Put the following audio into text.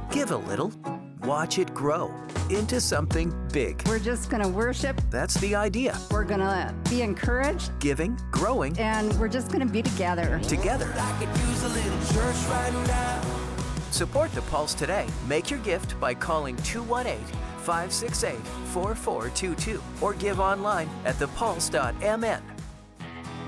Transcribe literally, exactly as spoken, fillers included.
Give a little. Watch it grow into something big. We're just going to worship. That's the idea. We're going to be encouraged. Giving, growing, and we're just going to be together. Together. I could use a little church right now. Support the Pulse today. Make your gift by calling two one eight, five six eight, four four two two or give online at the pulse dot m n.